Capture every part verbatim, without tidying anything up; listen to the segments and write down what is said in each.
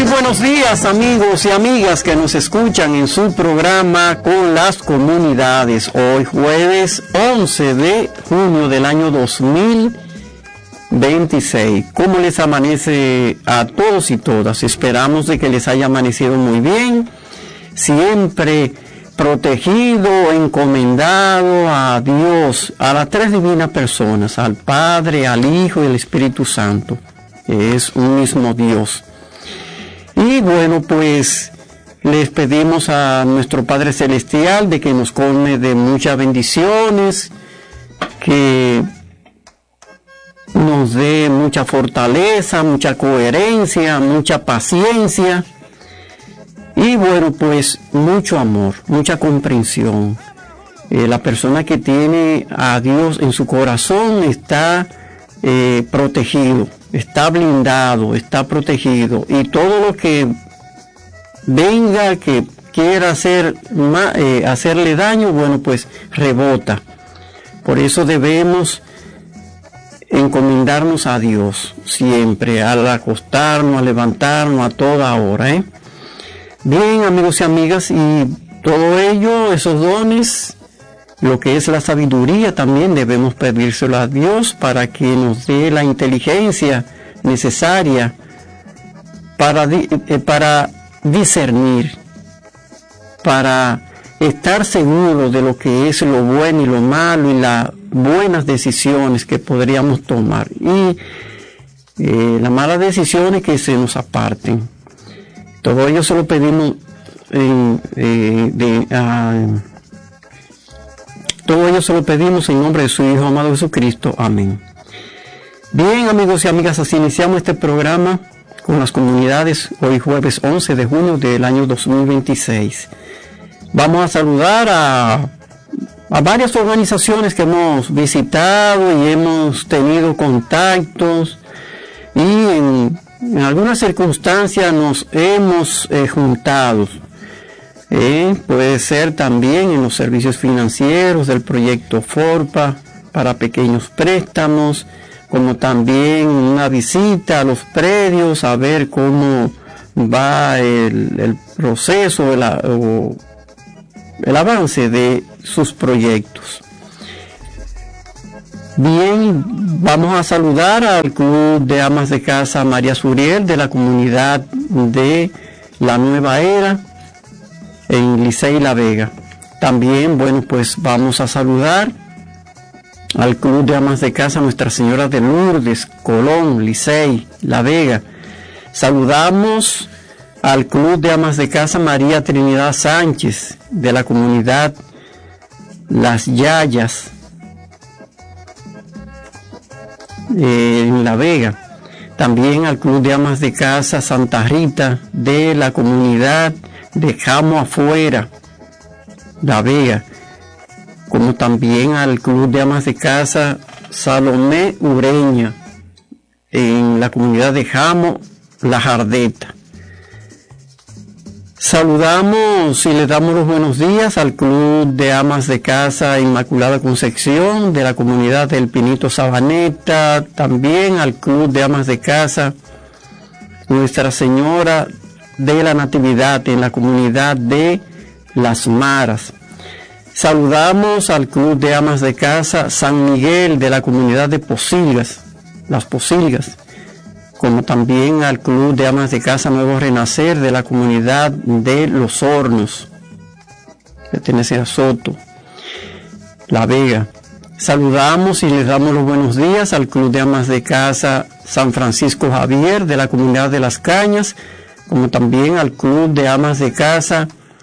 buenos días, amigos y amigas que nos escuchan en su programa Con las Comunidades. Hoy jueves once de junio del año dos mil veintiséis. ¿Cómo les amanece a todos y todas? Esperamos de que les haya amanecido muy bien, siempre protegido, encomendado a Dios, a las tres divinas personas, al Padre, al Hijo y al Espíritu Santo, que es un mismo Dios. Y bueno, pues les pedimos a nuestro Padre Celestial de que nos colme de muchas bendiciones, que nos dé mucha fortaleza, mucha coherencia, mucha paciencia y bueno, pues mucho amor, mucha comprensión. Eh, la persona que tiene a Dios en su corazón está eh, protegido, está blindado, está protegido, y todo lo que venga que quiera hacer, eh, hacerle daño, bueno, pues rebota. Por eso debemos encomendarnos a Dios siempre, al acostarnos, al levantarnos, a toda hora, ¿eh? Bien, amigos y amigas, y todo ello, esos dones, lo que es la sabiduría, también debemos pedírselo a Dios para que nos dé la inteligencia necesaria para, eh, para discernir, para estar seguro de lo que es lo bueno y lo malo y las buenas decisiones que podríamos tomar, y eh, las malas decisiones que se nos aparten. Todo ello se lo pedimos en, eh, de, uh, todo ello se lo pedimos en nombre de su Hijo amado Jesucristo. Amén. Bien, amigos y amigas, así iniciamos este programa con las comunidades hoy jueves once de junio del año dos mil veintiséis. Vamos a saludar a, a varias organizaciones que hemos visitado y hemos tenido contactos, y en, en algunas circunstancias nos hemos eh, juntado. Eh, puede ser también en los servicios financieros del proyecto FORPA para pequeños préstamos, como también una visita a los predios a ver cómo va el, el proceso el, o el avance de sus proyectos. Bien, vamos a saludar al Club de Amas de Casa María Suriel de la comunidad de La Nueva Era en Licey La Vega. También, bueno, pues vamos a saludar al Club de Amas de Casa Nuestra Señora de Lourdes, Colón, Licey, La Vega. Saludamos al Club de Amas de Casa María Trinidad Sánchez de la comunidad Las Yayas eh, en La Vega. También al Club de Amas de Casa Santa Rita de la comunidad de Jamo Afuera, La Vega, como también al Club de Amas de Casa Salomé Ureña en la comunidad de Jamo, La Jardeta. Saludamos y le damos los buenos días al Club de Amas de Casa Inmaculada Concepción de la comunidad del Pinito Sabaneta, también al Club de Amas de Casa Nuestra Señora de la Natividad en la comunidad de Las Maras. Saludamos al Club de Amas de Casa San Miguel de la comunidad de Posilgas, Las Posilgas, como también al Club de Amas de Casa Nuevo Renacer de la comunidad de Los Hornos, pertenece a Soto, La Vega. Saludamos y les damos los buenos días al Club de Amas de Casa San Francisco Javier de la comunidad de Las Cañas, como también al Club de Amas de Casa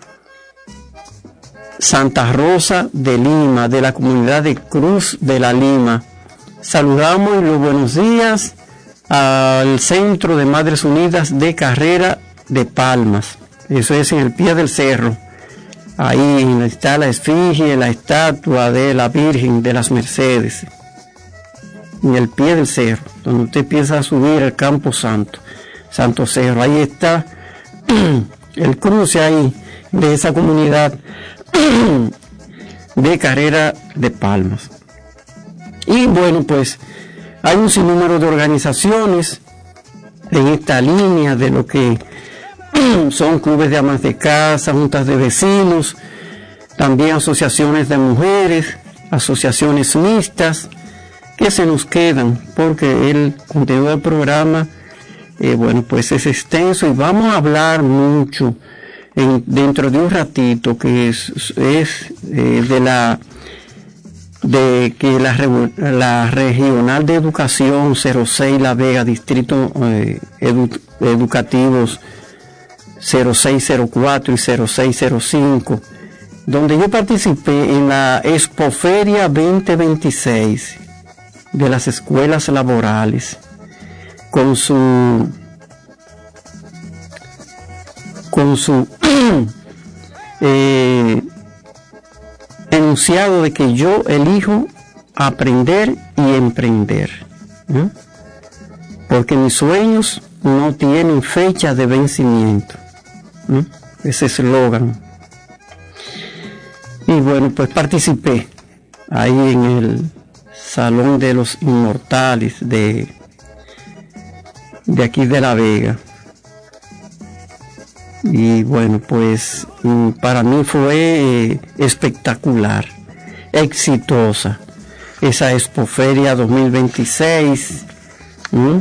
Santa Rosa de Lima, de la comunidad de Cruz de la Lima. Saludamos y los buenos días al Centro de Madres Unidas de Carrera de Palmas. Eso es en el pie del cerro. Ahí está la esfinge, la estatua de la Virgen de las Mercedes. En el pie del cerro, donde usted empieza a subir al Campo Santo. Santo Cerro, ahí está el cruce ahí de esa comunidad de Carrera de Palmas. Y bueno, pues hay un sinnúmero de organizaciones en esta línea de lo que son clubes de amas de casa, juntas de vecinos, también asociaciones de mujeres, asociaciones mixtas, que se nos quedan, porque el contenido del programa, eh, bueno, pues es extenso y vamos a hablar mucho en, dentro de un ratito, que es, es eh, de la de que la, la Regional de Educación cero seis La Vega, Distrito eh, edu, Educativos cero seis cero cuatro y cero seis cero cinco, donde yo participé en la Expoferia veinte veintiséis de las escuelas laborales, con su con su eh, enunciado de que yo elijo aprender y emprender, ¿no? Porque mis sueños no tienen fecha de vencimiento, ¿no? Ese eslogan. Y bueno, pues participé ahí en el Salón de los Inmortales de, de aquí de La Vega. Y bueno, pues para mí fue eh, espectacular, exitosa esa Expoferia dos mil veintiséis. ¿Mm?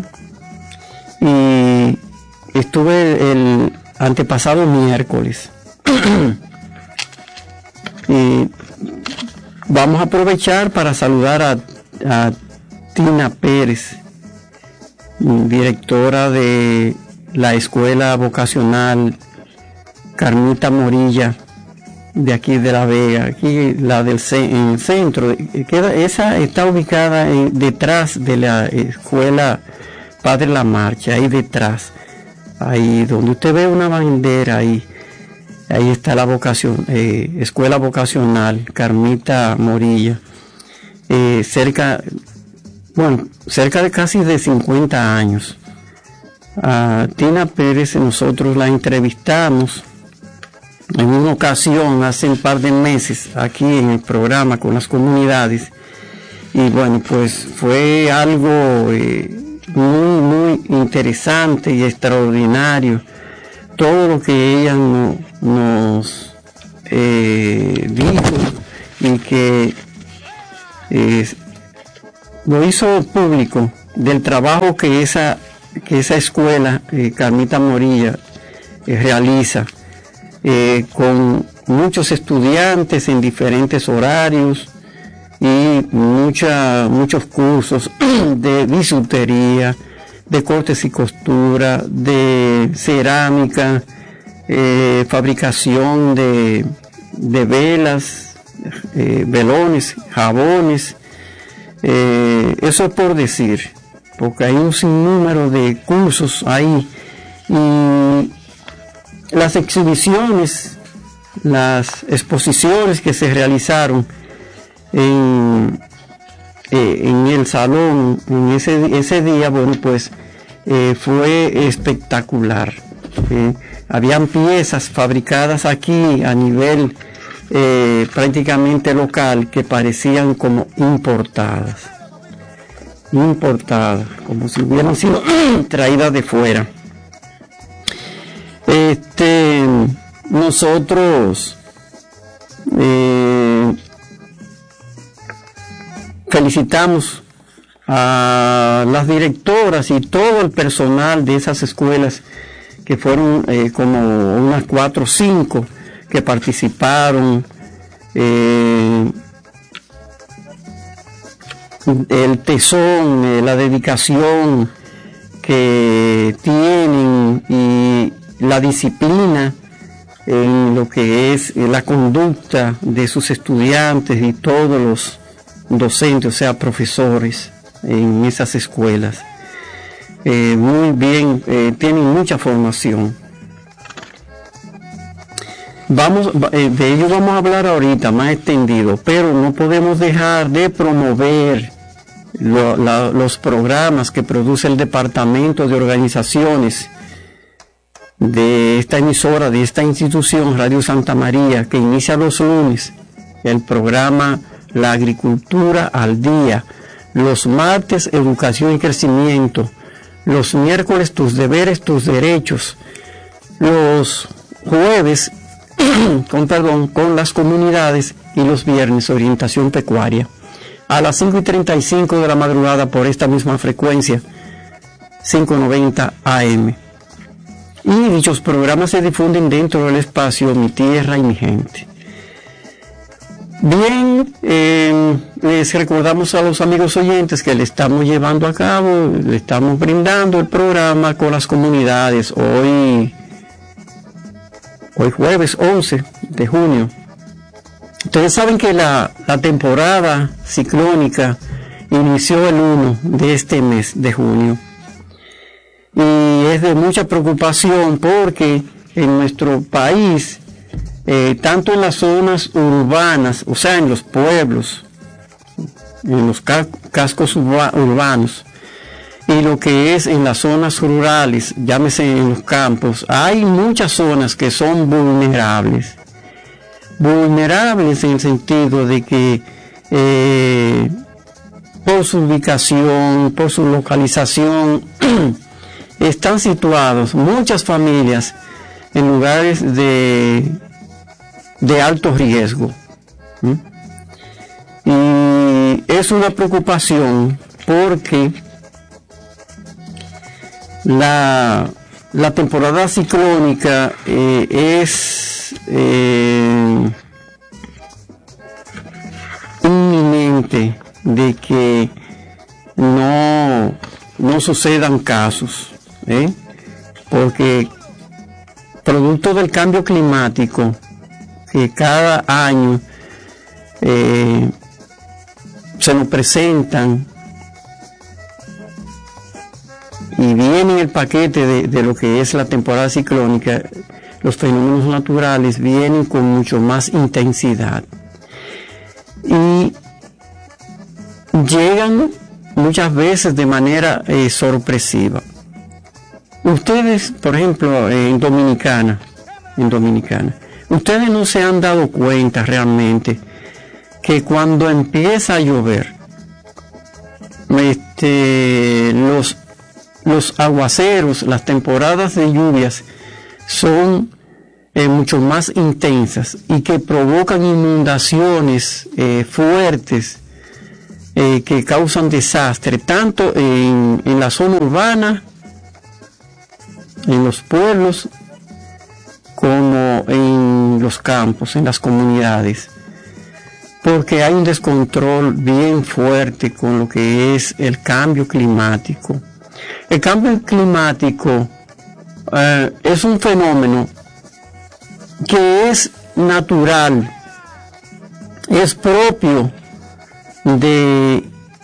Y estuve el antepasado miércoles. Y vamos a aprovechar para saludar a, a Tina Pérez, directora de la Escuela Vocacional Carmita Morilla, de aquí de La Vega, aquí la del en el centro, queda, esa está ubicada en, detrás de la Escuela Padre La Marcha, ahí detrás, ahí donde usted ve una bandera, ahí ahí está la vocación, eh, Escuela Vocacional Carmita Morilla, eh, cerca, bueno, cerca de casi de cincuenta años. A Tina Pérez nosotros la entrevistamos en una ocasión hace un par de meses aquí en el programa con las comunidades, y bueno, pues fue algo eh, muy muy interesante y extraordinario todo lo que ella no, nos eh, dijo, y que eh, lo hizo público del trabajo que esa que esa escuela eh, Carmita Morilla eh, realiza eh, con muchos estudiantes en diferentes horarios y mucha, muchos cursos de bisutería, de cortes y costura, de cerámica, eh, fabricación de, de velas, eh, velones, jabones, eh, eso es por decir, porque hay un sinnúmero de cursos ahí, y las exhibiciones, las exposiciones que se realizaron en, eh, en el salón en ese, ese día, bueno, pues eh, fue espectacular. Eh, habían piezas fabricadas aquí a nivel eh, prácticamente local que parecían como importadas. importadas, como si hubieran sido traídas de fuera. Este, nosotros eh, felicitamos a las directoras y todo el personal de esas escuelas, que fueron eh, como unas cuatro o cinco que participaron. Eh, el tesón, eh, la dedicación que tienen y la disciplina en lo que es eh, la conducta de sus estudiantes y todos los docentes, o sea, profesores en esas escuelas. Eh, muy bien, eh, tienen mucha formación. Vamos, eh, de ello vamos a hablar ahorita más extendido, pero no podemos dejar de promover Lo, la, los programas que produce el Departamento de Organizaciones de esta emisora, de esta institución, Radio Santa María, que inicia los lunes el programa La Agricultura al Día, los martes Educación y Crecimiento, los miércoles Tus Deberes, Tus Derechos, los jueves con perdón, con las comunidades y los viernes orientación pecuaria a las cinco y treinta y cinco de la madrugada por esta misma frecuencia quinientos noventa A M. Y dichos programas se difunden dentro del espacio Mi Tierra y Mi Gente. Bien, eh, les recordamos a los amigos oyentes que le estamos llevando a cabo, le estamos brindando el programa con las comunidades hoy, hoy jueves once de junio. Ustedes saben que la, la temporada ciclónica inició el uno de este mes de junio. Y es de mucha preocupación porque en nuestro país, eh, tanto en las zonas urbanas, o sea, en los pueblos, en los ca cascos urba urbanos, y lo que es en las zonas rurales, llámese en los campos, hay muchas zonas que son vulnerables. Vulnerables en el sentido de que eh, por su ubicación, por su localización, están situados muchas familias en lugares de, de alto riesgo. ¿Mm? Y es una preocupación porque la, la temporada ciclónica eh, es eh, inminente de que no, no sucedan casos, ¿eh? Porque producto del cambio climático que cada año eh, se nos presentan y viene en el paquete de, de lo que es la temporada ciclónica, los fenómenos naturales vienen con mucho más intensidad y llegan muchas veces de manera eh, sorpresiva. Ustedes, por ejemplo, en Dominicana, en Dominicana, ustedes no se han dado cuenta realmente que cuando empieza a llover, este, los, los aguaceros, las temporadas de lluvias son eh, mucho más intensas y que provocan inundaciones eh, fuertes eh, que causan desastre tanto en, en la zona urbana, en los pueblos, como en los campos, en las comunidades, porque hay un descontrol bien fuerte con lo que es el cambio climático. El cambio climático eh, es un fenómeno que es natural, es propio de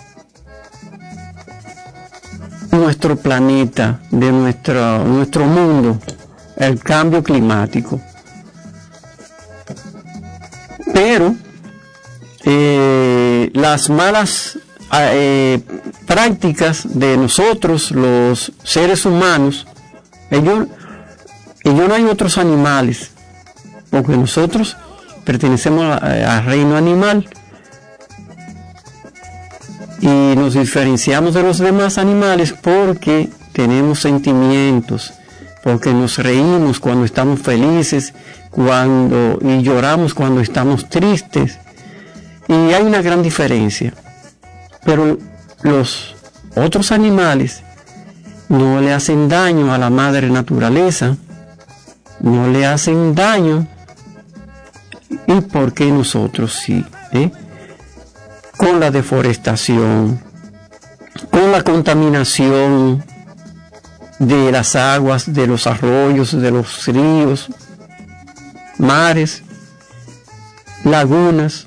nuestro planeta, de nuestro, nuestro mundo, el cambio climático. Pero eh, las malas eh, prácticas de nosotros, los seres humanos, ellos, ellos no hay otros animales, porque nosotros pertenecemos al reino animal y nos diferenciamos de los demás animales porque tenemos sentimientos, porque nos reímos cuando estamos felices, cuando y lloramos cuando estamos tristes, y hay una gran diferencia. Pero los otros animales no le hacen daño a la madre naturaleza, no le hacen daño, y por qué nosotros sí, ¿eh? Con la deforestación, con la contaminación de las aguas, de los arroyos, de los ríos, mares, lagunas,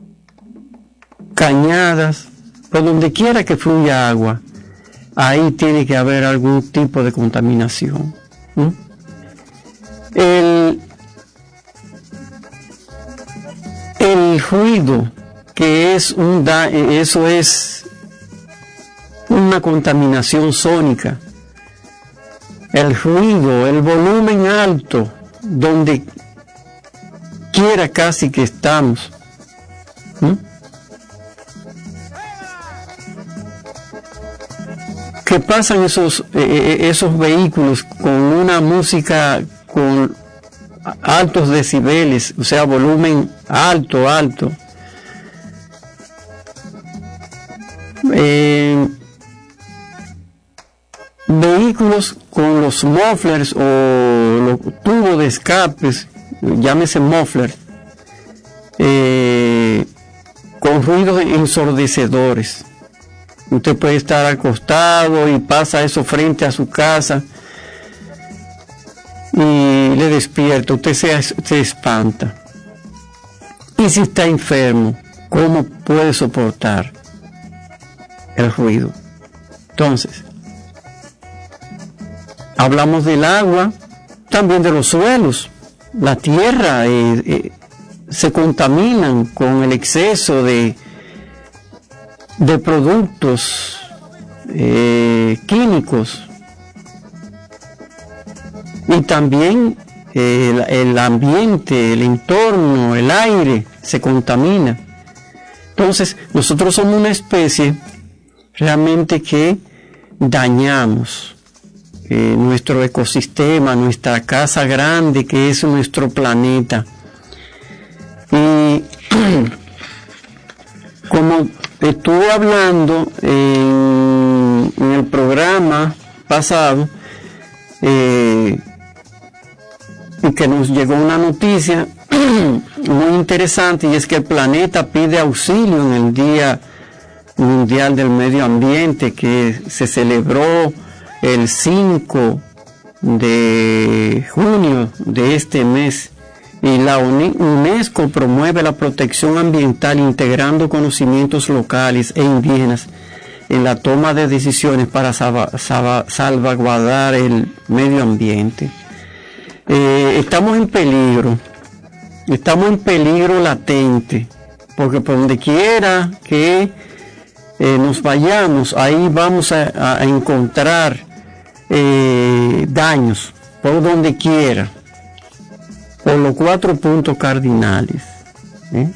cañadas, por donde quiera que fluya agua, ahí tiene que haber algún tipo de contaminación. ¿Mm? El, el ruido, que es un da eso es una contaminación sónica. El ruido, el volumen alto, donde quiera casi que estamos. ¿Mm? ¿Qué pasan esos, eh, esos vehículos con una música, con altos decibeles, o sea, volumen alto, alto. Eh, vehículos con los mufflers o los tubos de escapes, llámese muffler, eh, con ruidos ensordecedores. Usted puede estar acostado y pasa eso frente a su casa y le despierta, usted se, se espanta. Y si está enfermo, ¿cómo puede soportar el ruido? Entonces, hablamos del agua, también de los suelos. La tierra eh, eh, se contaminan con el exceso de, de productos eh, químicos. Y también eh, el, el ambiente, el entorno, el aire se contamina. Entonces, nosotros somos una especie realmente que dañamos eh, nuestro ecosistema, nuestra casa grande que es nuestro planeta. Y como estuve hablando en, en el programa pasado, eh, y que nos llegó una noticia muy interesante, y es que el planeta pide auxilio en el Día Mundial del Medio Ambiente, que se celebró el cinco de junio de este mes, y la UNESCO promueve la protección ambiental integrando conocimientos locales e indígenas en la toma de decisiones para salva, salva, salvaguardar el medio ambiente. Eh, estamos en peligro, estamos en peligro latente, porque por donde quiera que eh, nos vayamos, ahí vamos a, a encontrar eh, daños, por donde quiera, por los cuatro puntos cardinales. ¿eh?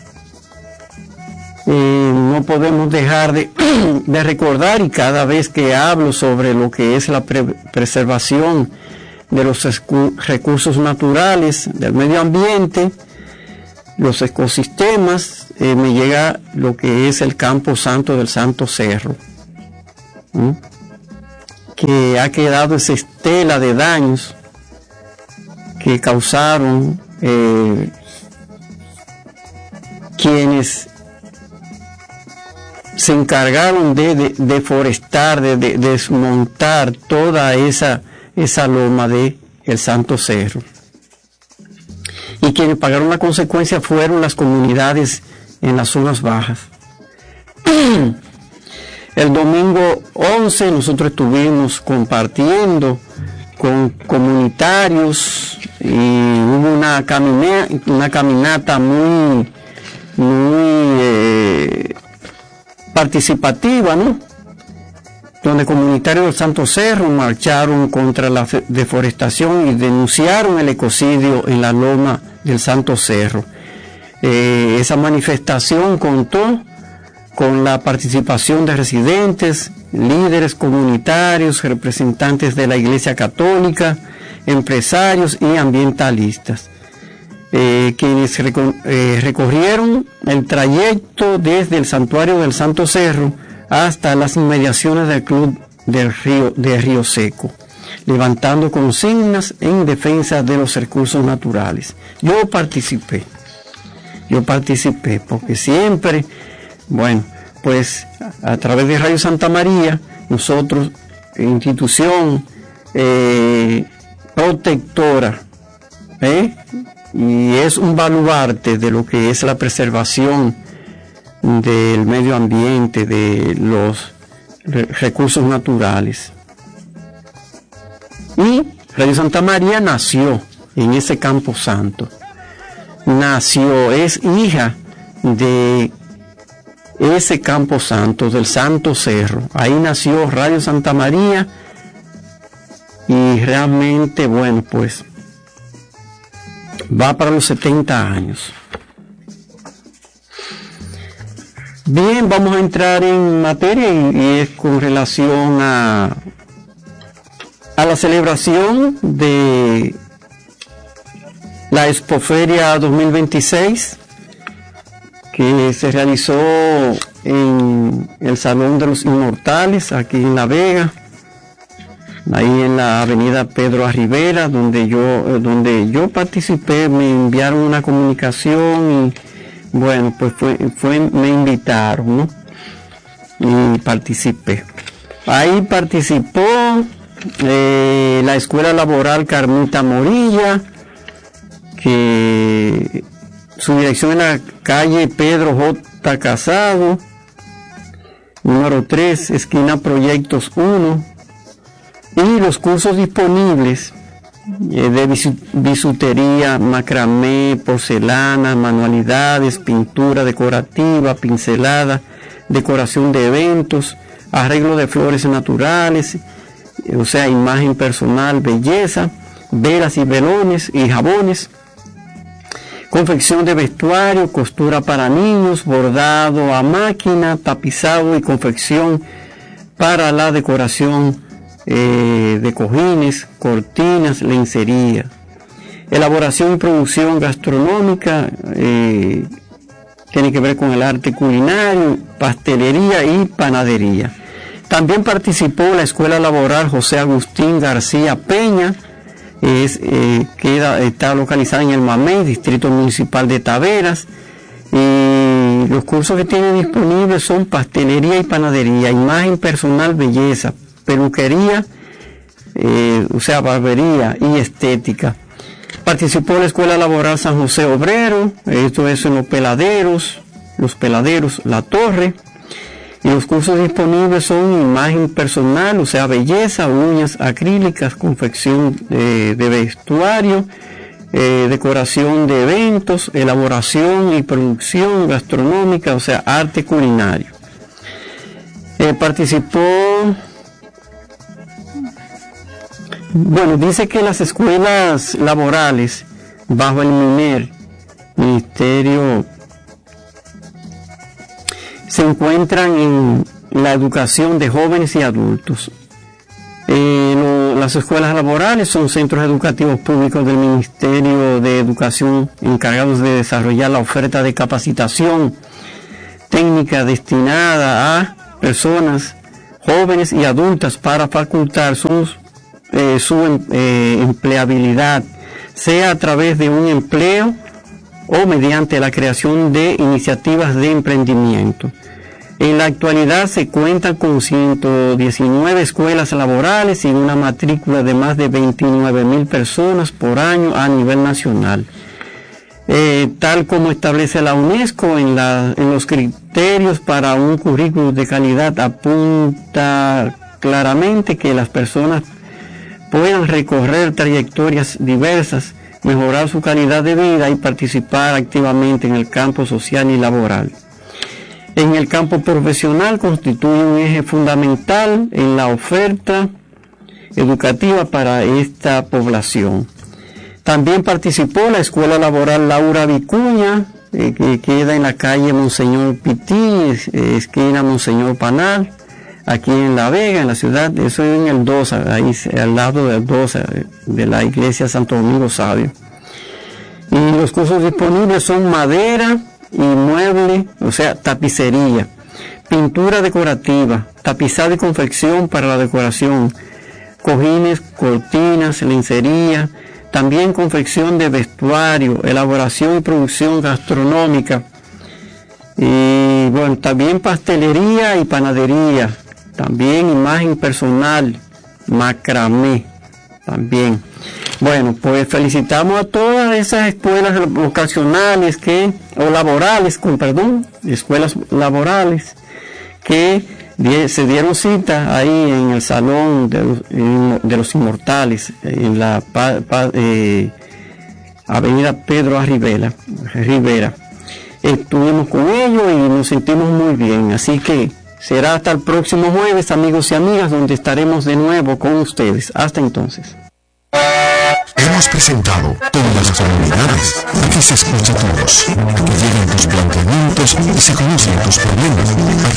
Eh, no podemos dejar de, de recordar, y cada vez que hablo sobre lo que es la pre preservación de los recursos naturales, del medio ambiente, los ecosistemas, eh, me llega lo que es el Campo Santo del Santo Cerro, ¿sí? que ha quedado esa estela de daños que causaron eh, quienes se encargaron de, de deforestar, de, de, de desmontar toda esa esa loma de el Santo Cerro. Y quienes pagaron la consecuencia fueron las comunidades en las zonas bajas. El domingo once nosotros estuvimos compartiendo con comunitarios y hubo una caminata, una caminata muy, muy eh, participativa, ¿no? Donde comunitarios del Santo Cerro marcharon contra la deforestación y denunciaron el ecocidio en la loma del Santo Cerro. Eh, esa manifestación contó con la participación de residentes, líderes comunitarios, representantes de la Iglesia Católica, empresarios y ambientalistas, eh, quienes reco eh, recorrieron el trayecto desde el santuario del Santo Cerro hasta las inmediaciones del Club del Río, de Río Seco, levantando consignas en defensa de los recursos naturales. Yo participé, yo participé, porque siempre, bueno, pues a través de Radio Santa María, nosotros, institución eh, protectora, ¿eh? y es un baluarte de lo que es la preservación del medio ambiente, de los re recursos naturales. Y Radio Santa María nació en ese Campo Santo. Nació, es hija de ese Campo Santo, del Santo Cerro. Ahí nació Radio Santa María y realmente, bueno, pues va para los setenta años. Bien, vamos a entrar en materia y, y es con relación a, a la celebración de la Expoferia dos mil veintiséis, que se realizó en el Salón de los Inmortales, aquí en La Vega, ahí en la avenida Pedro A. Rivera, donde yo, donde yo participé. Me enviaron una comunicación y bueno, pues fue, fue me invitaron, ¿no? Y participé. Ahí participó eh, la Escuela Laboral Carmita Morilla, que su dirección es la calle Pedro J. Casado, número tres, esquina Proyectos uno, y los cursos disponibles eh, de bisutería, macramé, porcelana, manualidades, pintura decorativa, pincelada, decoración de eventos, arreglo de flores naturales, o sea, imagen personal, belleza, velas y velones y jabones, confección de vestuario, costura para niños, bordado a máquina, tapizado y confección para la decoración eh, de cojines, cortinas, lencería, elaboración y producción gastronómica, eh, tiene que ver con el arte culinario, pastelería y panadería. También participó la Escuela Laboral José Agustín García Peña, es, eh, queda, está localizada en el Mamey, Distrito Municipal de Taveras, y los cursos que tiene disponibles son pastelería y panadería, imagen personal, belleza, peluquería, eh, o sea, barbería y estética. Participó la Escuela Laboral San José Obrero, esto es en los peladeros, los peladeros La Torre, y los cursos disponibles son imagen personal, o sea, belleza, uñas acrílicas, confección de, de vestuario, eh, decoración de eventos, elaboración y producción gastronómica, o sea, arte culinario. Eh, participó, bueno, dice que las escuelas laborales bajo el MINER, Ministerio, se encuentran en la educación de jóvenes y adultos. Eh, lo, las escuelas laborales son centros educativos públicos del Ministerio de Educación encargados de desarrollar la oferta de capacitación técnica destinada a personas jóvenes y adultas para facultar sus, eh, su eh, empleabilidad, sea a través de un empleo o mediante la creación de iniciativas de emprendimiento. En la actualidad se cuentan con ciento diecinueve escuelas laborales y una matrícula de más de veintinueve mil personas por año a nivel nacional. Eh, tal como establece la UNESCO en, la, en los criterios para un currículum de calidad, apunta claramente que las personas puedan recorrer trayectorias diversas, mejorar su calidad de vida y participar activamente en el campo social y laboral. En el campo profesional constituye un eje fundamental en la oferta educativa para esta población. También participó la Escuela Laboral Laura Vicuña, eh, que queda en la calle Monseñor Pití, esquina Monseñor Panal, aquí en La Vega, en la ciudad. Eso es en el Dosa, ahí al lado del Dosa, de la iglesia Santo Domingo Sabio. Y los cursos disponibles son madera y mueble, o sea, tapicería, pintura decorativa, tapizado y confección para la decoración, cojines, cortinas, lencería, también confección de vestuario, elaboración y producción gastronómica, y bueno, también pastelería y panadería, también imagen personal, macramé, también. Bueno, pues felicitamos a todas esas escuelas vocacionales que, o laborales, con perdón, escuelas laborales que die, se dieron cita ahí en el Salón de los, de los Inmortales, en la pa, pa, eh, avenida Pedro A. Rivera, Rivera. Estuvimos con ellos y nos sentimos muy bien, así que será hasta el próximo jueves, amigos y amigas, donde estaremos de nuevo con ustedes. Hasta entonces. Hemos presentado todas las comunidades, aquí se escucha a todos, aquí llegan tus planteamientos y se conocen tus problemas.